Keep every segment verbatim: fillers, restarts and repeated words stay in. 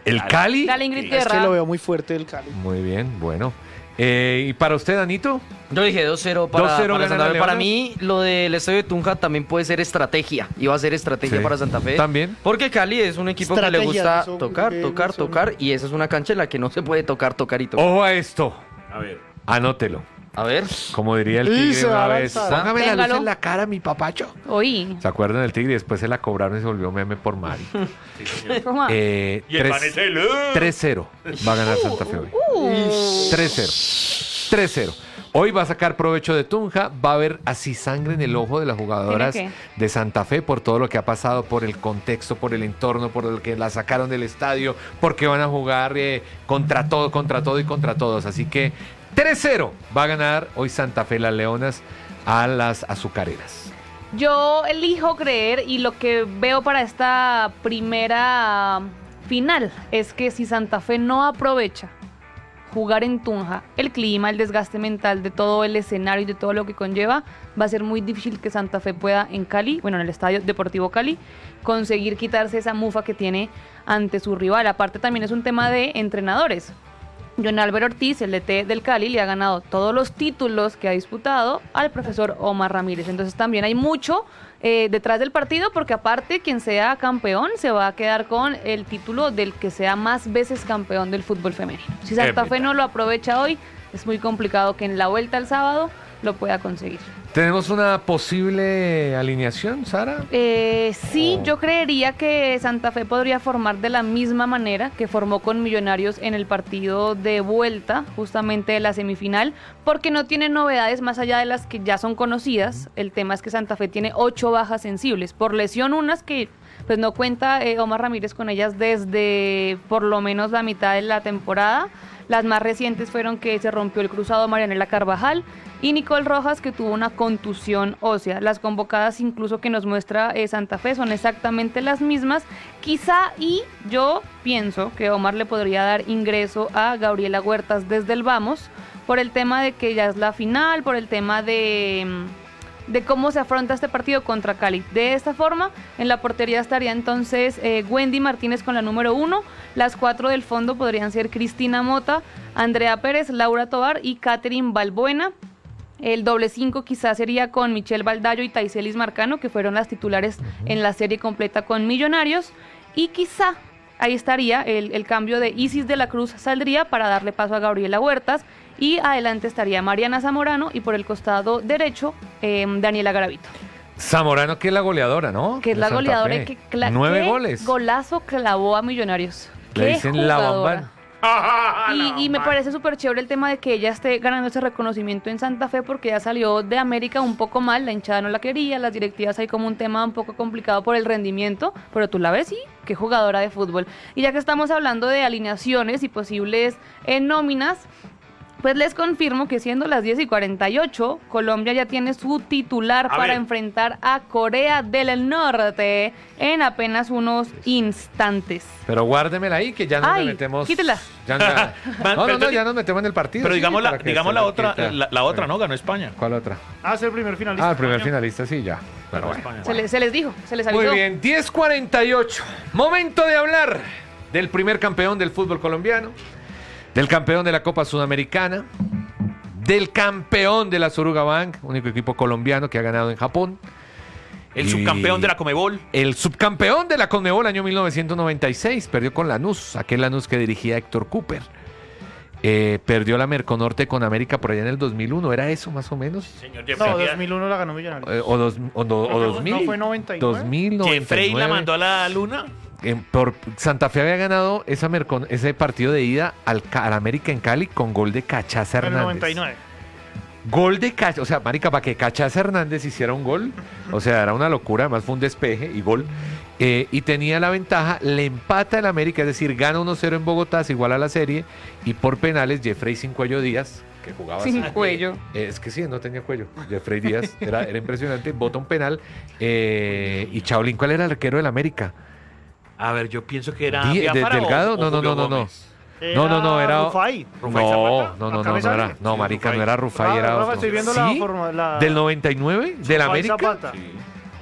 ¿El Cali? Cali, Ingrid Es Guerra. que lo veo muy fuerte el Cali. Muy bien, bueno. Eh, ¿Y para usted, Danito? Yo dije dos cero para, dos cero para gana Santa la Fe. Para Leonas. mí, lo del estadio de Tunja también puede ser estrategia. Iba a ser estrategia Sí. para Santa Fe. También. Porque Cali es un equipo que le Estrategias, gusta no son- tocar, que tocar, no son- tocar. Y esa es una cancha en la que no se puede tocar, tocar y tocar. Ojo a esto. A ver. Anótelo. A ver. Como diría el Y tigre se una va a vez. lanzar. Póngame la luz Téngalo. en la cara, mi papacho. Oí. ¿Se acuerdan del tigre? Y después se la cobraron y se volvió meme por Mari. Sí, señor. ¿Cómo? Eh, Y el man es el... tres cero va a ganar Santa Fe hoy. tres cero. tres cero. Hoy va a sacar provecho de Tunja, va a haber así sangre en el ojo de las jugadoras ¿Tiene de Santa Fe por todo lo que ha pasado, por el contexto, por el entorno, por lo que la sacaron del estadio, porque van a jugar eh, contra todo, contra todo y contra todos. Así que tres cero va a ganar hoy Santa Fe, las Leonas, a las azucareras. Yo elijo creer y lo que veo para esta primera final es que si Santa Fe no aprovecha jugar en Tunja, el clima, el desgaste mental de todo el escenario y de todo lo que conlleva, va a ser muy difícil que Santa Fe pueda en Cali, bueno, en el Estadio Deportivo Cali, conseguir quitarse esa mufa que tiene ante su rival. Aparte también es un tema de entrenadores. John Álvaro Ortiz, el D T del Cali, le ha ganado todos los títulos que ha disputado al profesor Omar Ramírez. Entonces también hay mucho eh, detrás del partido, porque aparte quien sea campeón se va a quedar con el título del que sea más veces campeón del fútbol femenino. Si Santa Fe no lo aprovecha hoy, es muy complicado que en la vuelta al sábado lo pueda conseguir. ¿Tenemos una posible alineación, Sara? Eh, sí, Oh. yo creería que Santa Fe podría formar de la misma manera que formó con Millonarios en el partido de vuelta, justamente de la semifinal, porque no tiene novedades más allá de las que ya son conocidas. El tema es que Santa Fe tiene ocho bajas sensibles, por lesión unas que pues no cuenta eh, Omar Ramírez con ellas desde por lo menos la mitad de la temporada. Las más recientes fueron que se rompió el cruzado Marianela Carvajal y Nicole Rojas, que tuvo una contusión ósea. Las convocadas incluso que nos muestra eh, Santa Fe son exactamente las mismas. Quizá, y yo pienso que Omar le podría dar ingreso a Gabriela Huertas desde el Vamos, por el tema de que ya es la final, por el tema de... de cómo se afronta este partido contra Cali. De esta forma, en la portería estaría entonces eh, Wendy Martínez con la número uno. Las cuatro del fondo podrían ser Cristina Mota, Andrea Pérez, Laura Tovar y Catherine Balbuena. El doble cinco quizás sería con Michelle Baldayo y Taiselis Marcano, que fueron las titulares en la serie completa con Millonarios. Y quizá ahí estaría el, el cambio de Isis de la Cruz, saldría para darle paso a Gabriela Huertas. Y adelante estaría Mariana Zamorano y por el costado derecho eh, Daniela Garavito. Zamorano, que es la goleadora, ¿no? Que es De la Santa goleadora Fe. que cla- Nueve qué goles. golazo clavó a Millonarios. Le Qué dicen la jugadora. bambán. Y, y me parece súper chévere el tema de que ella esté ganando ese reconocimiento en Santa Fe, porque ya salió de América un poco mal, la hinchada no la quería, las directivas hay como un tema un poco complicado por el rendimiento, pero tú la ves y qué jugadora de fútbol. Y ya que estamos hablando de alineaciones y posibles eh, nóminas, pues les confirmo que siendo las diez y cuarenta y ocho, Colombia ya tiene su titular A para ver. enfrentar a Corea del Norte en apenas unos instantes. Pero guárdemela ahí, que ya nos Ay, metemos. quítela. Ya, ya- Man, no, no, pero no, tú- ya nos metemos en el partido. Pero sí, digamos la, para que digamos se la le otra, quita. la, la otra, Bueno, ¿no? Ganó España. ¿Cuál otra? Ah, es el primer finalista. Ah, el primer España. finalista, sí, ya. Pero Ganó bueno. España. Se, le- se les dijo, se les avisó. Muy bien, diez cuarenta y ocho. Momento de hablar del primer campeón del fútbol colombiano, del campeón de la Copa Sudamericana, del campeón de la Suruga Bank, único equipo colombiano que ha ganado en Japón. El Y subcampeón de la Comebol. El subcampeón de la Conmebol año mil novecientos noventa y seis, perdió con Lanús, aquel Lanús que dirigía Héctor Cooper. Eh, perdió la Merconorte con América por allá en el dos mil uno, ¿era eso más o menos? Señor No, Jeffrey. dos mil uno la ganó Millonarios. Eh, o, dos, o, do- o No, dos mil. no fue noventa y nueve. dos mil, noventa y Jeffrey la nueve. mandó a la luna. En- por Santa Fe había ganado esa Mercon- ese partido de ida al, Ca- al América en Cali con gol de Cachaza En el Hernández. noventa y nueve. Gol de Cachaza, o sea, marica, para que Cachaza Hernández hiciera un gol, o sea, era una locura, además fue un despeje y gol. Eh, y tenía la ventaja, le empata el América, es decir, gana uno cero en Bogotá, es igual a la serie, y por penales Jeffrey Sin Cuello Díaz, que jugaba Sin así. cuello. Eh, es que sí, no tenía cuello. Jeffrey Díaz era, era impresionante, bota un penal. eh, y Chaolín, ¿cuál era el arquero del América? A ver, yo pienso que era Di- de- Biafara o- Delgado, o no, no, Julio no, no, no. Gómez. No, no, no, era. Rufai. ¿Rufai No, Zapata? no, no, Acá no, me no era. sale. No, Sí, marica, Rufai. no era Rufai, Ah, era. Rafa, estoy viendo ¿Sí? la forma. La... ¿Del noventa y nueve? ¿Del Rufai América? Zapata. Sí.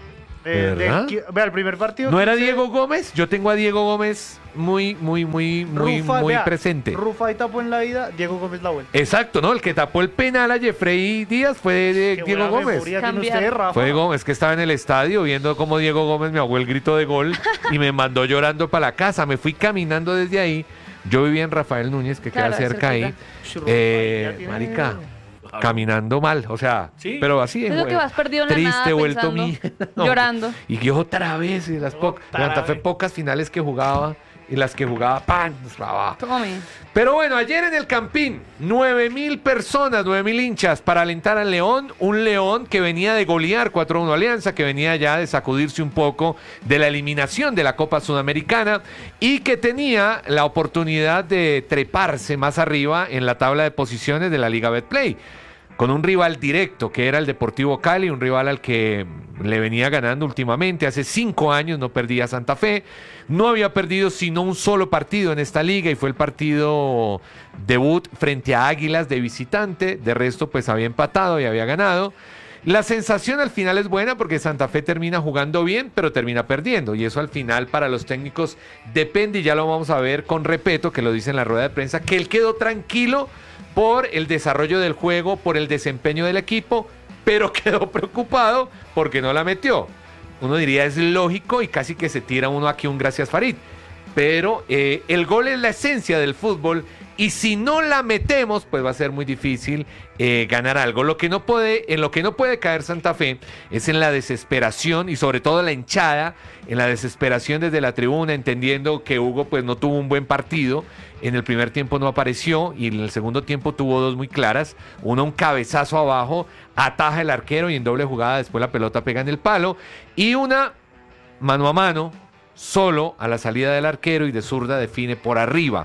Eh, ¿Verdad? del qui- vea, el primer partido. ¿No era quince, Diego Gómez? Yo tengo a Diego Gómez muy, muy, muy, muy, Rufa, muy vea, presente. Rufa y tapó en la ida, Diego Gómez la vuelta. Exacto, ¿no? El que tapó el penal a Jeffrey Díaz fue de Qué Diego buena Gómez. memoria tiene Cambiar. usted, Rafa. Fue Gómez, que estaba en el estadio viendo cómo Diego Gómez me ahogó el grito de gol y me mandó llorando para la casa. Me fui caminando desde ahí. Yo vivía en Rafael Núñez, que Claro, queda cerca ahí. cerquita. Rufa, Eh, ya tiene- marica, caminando mal, o sea, Sí. pero así. Es lo que vas perdido en la triste, nada, vuelto pensando, mierda. No. llorando. Y yo otra vez, y las po- Otra Santa Fe vez. pocas finales que jugaba, y las que jugaba, ¡pan! Traba. Tome. Pero bueno, ayer en el Campín, nueve mil personas, nueve mil hinchas para alentar al León. Un León que venía de golear cuatro a uno Alianza, que venía ya de sacudirse un poco de la eliminación de la Copa Sudamericana y que tenía la oportunidad de treparse más arriba en la tabla de posiciones de la Liga Betplay. Con un rival directo que era el Deportivo Cali, un rival al que le venía ganando últimamente. Hace cinco años no perdía Santa Fe, no había perdido sino un solo partido en esta liga y fue el partido debut frente a Águilas de visitante. De resto pues había empatado y había ganado. La sensación al final es buena porque Santa Fe termina jugando bien, pero termina perdiendo. Y eso al final para los técnicos depende, y ya lo vamos a ver con Repeto, que lo dice en la rueda de prensa, que él quedó tranquilo por el desarrollo del juego, por el desempeño del equipo, pero quedó preocupado porque no la metió. Uno diría es lógico y casi que se tira uno aquí un gracias Farid. Pero eh, el gol es la esencia del fútbol y si no la metemos, pues va a ser muy difícil eh, ganar algo. Lo que no puede, en lo que no puede caer Santa Fe es en la desesperación y sobre todo la hinchada, en la desesperación desde la tribuna, entendiendo que Hugo pues no tuvo un buen partido. En el primer tiempo no apareció y en el segundo tiempo tuvo dos muy claras. Una, un cabezazo abajo, ataja el arquero y en doble jugada después la pelota pega en el palo. Y una mano a mano, solo a la salida del arquero y de zurda define por arriba.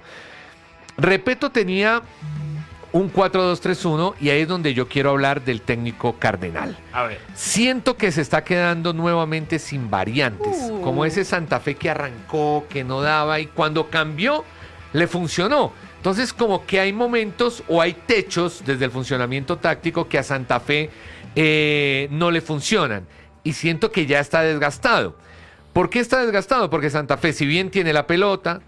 Repeto, tenía un cuatro dos tres uno y ahí es donde yo quiero hablar del técnico Cardenal. A ver. Siento que se está quedando nuevamente sin variantes, Uh. como ese Santa Fe que arrancó, que no daba y cuando cambió le funcionó. Entonces como que hay momentos o hay techos desde el funcionamiento táctico que a Santa Fe eh, no le funcionan y siento que ya está desgastado. ¿Por qué está desgastado? Porque Santa Fe, si bien tiene la pelota,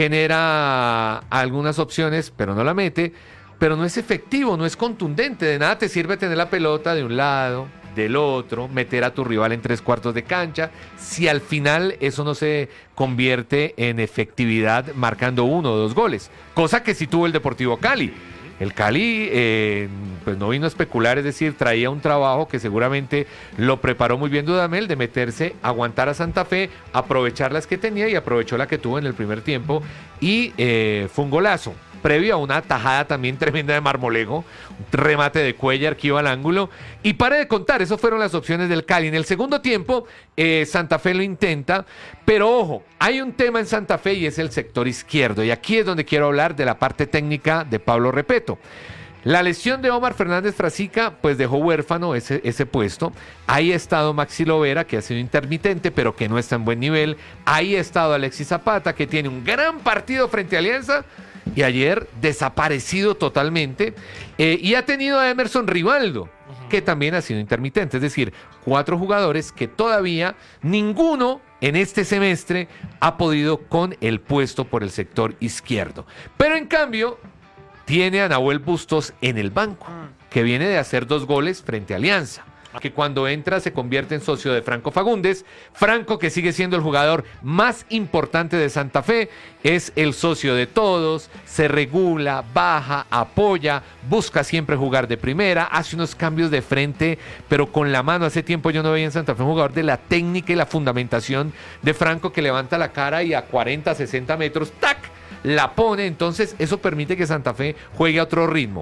genera algunas opciones, pero no la mete, pero no es efectivo, no es contundente. De nada te sirve tener la pelota de un lado, del otro, meter a tu rival en tres cuartos de cancha, si al final eso no se convierte en efectividad marcando uno o dos goles, cosa que sí tuvo el Deportivo Cali. El Cali eh, pues no vino a especular, es decir, traía un trabajo que seguramente lo preparó muy bien Dudamel de meterse, aguantar a Santa Fe, aprovechar las que tenía y aprovechó la que tuvo en el primer tiempo y eh, fue un golazo. Previo a una tajada también tremenda de Marmolejo, un remate de Cuellar que iba al ángulo. Y pare de contar, esas fueron las opciones del Cali. En el segundo tiempo, eh, Santa Fe lo intenta, pero ojo, hay un tema en Santa Fe y es el sector izquierdo. Y aquí es donde quiero hablar de la parte técnica de Pablo Repeto. La lesión de Omar Fernández Frasica, pues dejó huérfano ese, ese puesto. Ahí ha estado Maxi Lovera, que ha sido intermitente, pero que no está en buen nivel. Ahí ha estado Alexis Zapata, que tiene un gran partido frente a Alianza. Y ayer desaparecido totalmente. Eh, y ha tenido a Emerson Rivaldo, uh-huh. que también ha sido intermitente. Es decir, cuatro jugadores que todavía ninguno en este semestre ha podido con el puesto por el sector izquierdo. Pero en cambio, tiene a Nahuel Bustos en el banco, que viene de hacer dos goles frente a Alianza. Que cuando entra se convierte en socio de Franco Fagundes. Franco, que sigue siendo el jugador más importante de Santa Fe, es el socio de todos, se regula, baja, apoya, busca siempre jugar de primera, hace unos cambios de frente, pero con la mano. Hace tiempo yo no veía en Santa Fe un jugador de la técnica y la fundamentación de Franco, que levanta la cara y a cuarenta, sesenta metros, ¡tac!, la pone. Entonces eso permite que Santa Fe juegue a otro ritmo.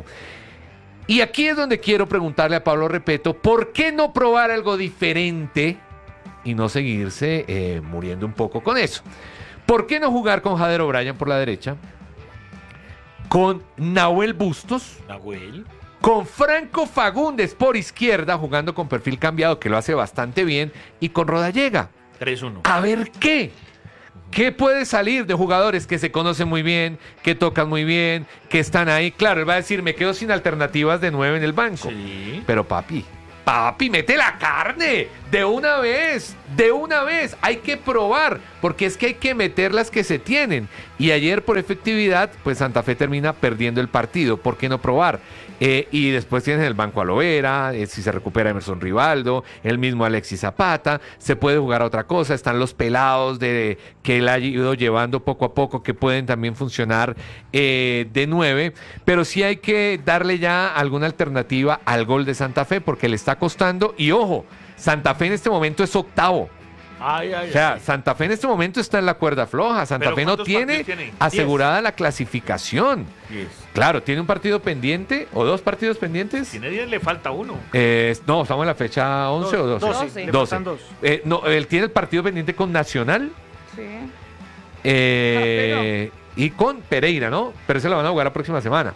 Y aquí es donde quiero preguntarle a Pablo Repeto, ¿por qué no probar algo diferente y no seguirse eh, muriendo un poco con eso? ¿Por qué no jugar con Jader O'Brien por la derecha? Con Nahuel Bustos. Nahuel. Con Franco Fagundes por izquierda, jugando con perfil cambiado, que lo hace bastante bien. Y con Rodallega. tres uno. A ver qué. ¿Qué puede salir de jugadores que se conocen muy bien, que tocan muy bien, que están ahí? Claro, él va a decir, me quedo sin alternativas de nueve en el banco. Sí. Pero papi, Papi, mete la carne de una vez, de una vez. Hay que probar, porque es que hay que meter las que se tienen. Y ayer por efectividad, pues Santa Fe termina perdiendo el partido. ¿Por qué no probar? Eh, y después tienes el banco a Lovera, eh, si se recupera Emerson Rivaldo, el mismo Alexis Zapata, se puede jugar a otra cosa, están los pelados de, que él ha ido llevando poco a poco, que pueden también funcionar eh, de nueve, pero sí hay que darle ya alguna alternativa al gol de Santa Fe, porque le está costando, y ojo, Santa Fe en este momento es octavo. Ay, ay, O sea, ay. Santa Fe en este momento está en la cuerda floja. Santa ¿Pero Fe no cuántos tiene partidos tiene? asegurada la clasificación. Diez. Claro, tiene un partido pendiente o dos partidos pendientes. Tiene diez, le falta uno. Eh, no, estamos en la fecha once o doce. doce. Le doce. faltan dos. Eh, no, él tiene el partido pendiente con Nacional Sí. eh, y con Pereira, ¿no? Pero se lo van a jugar la próxima semana.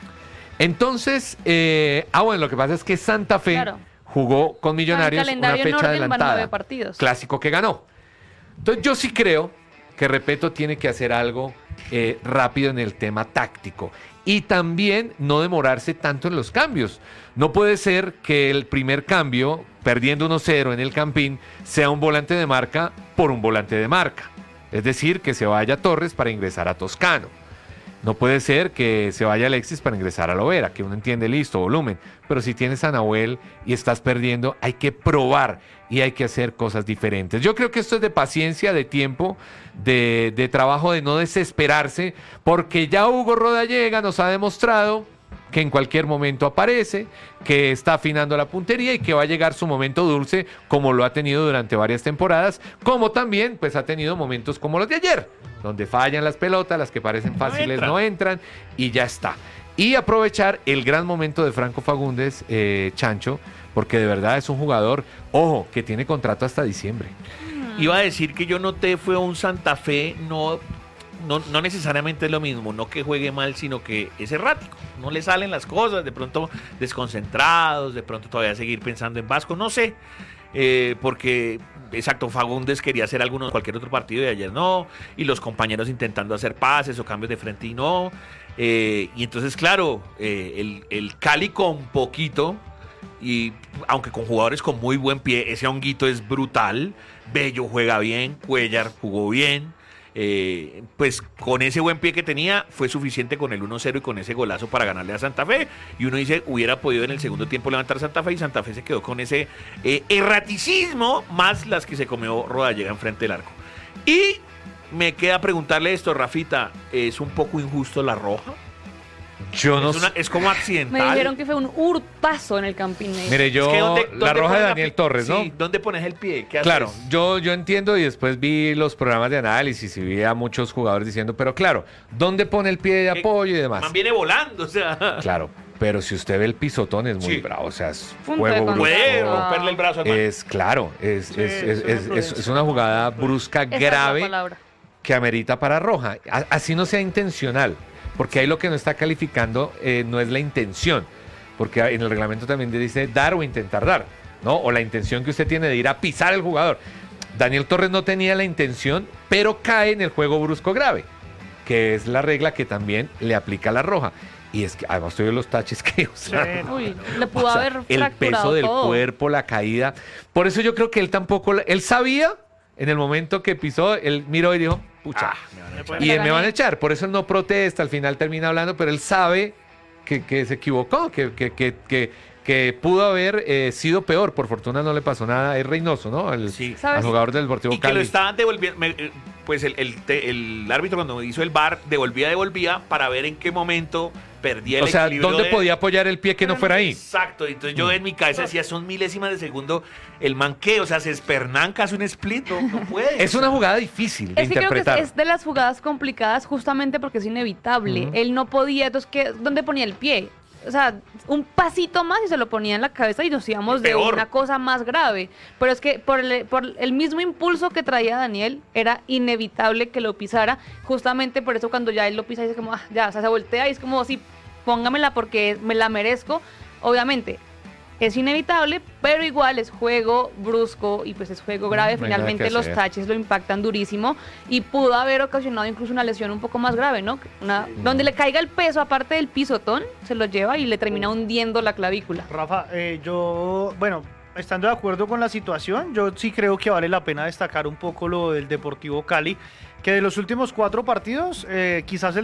Entonces, eh, ah, bueno, lo que pasa es que Santa Fe Claro. jugó con Millonarios el una calendario en fecha orden van adelantada. nueve partidos. Clásico que ganó. Entonces, yo sí creo que Repeto tiene que hacer algo eh, rápido en el tema táctico y también no demorarse tanto en los cambios. No puede ser que el primer cambio, perdiendo uno cero en el Campín, sea un volante de marca por un volante de marca. Es decir, que se vaya Torres para ingresar a Toscano. No puede ser que se vaya Alexis para ingresar a Lovera, que uno entiende, listo, volumen. Pero si tienes a Nahuel y estás perdiendo, hay que probar y hay que hacer cosas diferentes. Yo creo que esto es de paciencia, de tiempo, de, de trabajo, de no desesperarse, porque ya Hugo Rodallega nos ha demostrado que en cualquier momento aparece, que está afinando la puntería y que va a llegar su momento dulce, como lo ha tenido durante varias temporadas, como también pues ha tenido momentos como los de ayer, donde fallan las pelotas, las que parecen No fáciles entra. no entran y ya está. Y aprovechar el gran momento de Franco Fagundes, eh, Chancho, porque de verdad es un jugador, ojo, que tiene contrato hasta diciembre. Iba a decir que yo noté fue un Santa Fe, no, no, no necesariamente es lo mismo, no que juegue mal, sino que es errático, no le salen las cosas, de pronto desconcentrados, de pronto todavía seguir pensando en Vasco, no sé, eh, porque, exacto, Fagundes quería hacer alguno cualquier otro partido y ayer no, y los compañeros intentando hacer pases o cambios de frente y no, eh, y entonces claro, eh, el, el Cali con poquito, y aunque con jugadores con muy buen pie, ese Honguito es brutal, Bello juega bien, Cuellar jugó bien, eh, pues con ese buen pie que tenía fue suficiente con el uno cero y con ese golazo para ganarle a Santa Fe, y uno dice, hubiera podido en el segundo tiempo levantar Santa Fe, y Santa Fe se quedó con ese eh, erraticismo, más las que se comió Rodallega enfrente del arco. Y me queda preguntarle esto, Rafita, ¿es un poco injusto la roja? Yo no Es, una- sé. es como accidental. Me dijeron que fue un hurtazo en el Campín. me Mire, yo, Es que ¿dónde- la dónde roja pones de la Daniel pi- Torres, ¿no? Sí, ¿dónde pones el pie? ¿Qué haces? Claro, yo, yo entiendo y después vi los programas de análisis y vi a muchos jugadores diciendo, pero claro, ¿dónde pone el pie de Que apoyo y demás? Man viene volando, o sea. Claro, pero si usted ve el pisotón es muy Sí. bravo, o sea, es Punto juego de brusco. Puede No. romperle el brazo al man. Es claro, es, Sí, es, es es, una es- imprudencia. es una jugada brusca, Esa es la grave, palabra. que amerita para roja. A- Así no sea intencional, porque ahí lo que no está calificando eh, no es la intención, porque en el reglamento también dice dar o intentar dar, ¿no? O la intención que usted tiene de ir a pisar al jugador. Daniel Torres no tenía la intención, pero cae en el juego brusco grave, que es la regla que también le aplica la roja. Y es que además estoy los taches que usaron. Uy, le pudo O sea, haber el fracturado peso del todo. cuerpo, la caída. Por eso yo creo que él tampoco, él sabía en el momento que pisó, él miró y dijo, pucha, Ah, me van a echar. y la me van a gané. echar. Por eso él no protesta, al final termina hablando, pero él sabe que, que se equivocó, que, que, que, que, que pudo haber eh, sido peor. Por fortuna no le pasó nada. Es Reynoso, ¿no? El, Sí. ¿Sabes? al jugador del Deportivo Y que lo Cali. estaban devolviendo, me- eh, pues el, el, te- el árbitro cuando hizo el V A R devolvía, devolvía para ver en qué momento perdía el O sea, equilibrio ¿dónde de- podía apoyar el pie que no fuera ahí? Exacto, entonces yo en mi cabeza decía, son milésimas de segundo el manqueo, o sea, se espernanca, hace un split, no, no puede. Es una jugada difícil de Es que creo que es, interpretar. es de las jugadas complicadas justamente porque es inevitable. Ujú. Él no podía, entonces, ¿qué, ¿dónde ponía el pie? O sea, un pasito más y se lo ponía en la cabeza y nos íbamos de Peor. una cosa más grave. Pero es que por el, por el mismo impulso que traía Daniel, era inevitable que lo pisara. Justamente por eso cuando ya él lo pisa, dice como, ah, ya, o sea, se voltea y es como, sí, póngamela porque me la merezco. Obviamente, es inevitable, pero igual es juego brusco y pues es juego grave. No hay nada Finalmente que los hacer. taches lo impactan durísimo y pudo haber ocasionado incluso una lesión un poco más grave, ¿no? Una, donde le caiga el peso aparte del pisotón, se lo lleva y le termina hundiendo la clavícula. Rafa, eh, yo, bueno, estando de acuerdo con la situación, yo sí creo que vale la pena destacar un poco lo del Deportivo Cali, que de los últimos cuatro partidos, eh, quizás el